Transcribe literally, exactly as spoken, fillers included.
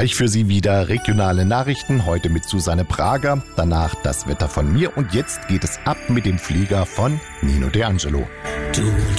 Gleich für Sie wieder regionale Nachrichten, heute mit Susanne Prager, danach das Wetter von mir und jetzt geht es ab mit dem Flieger von Nino De Angelo. Du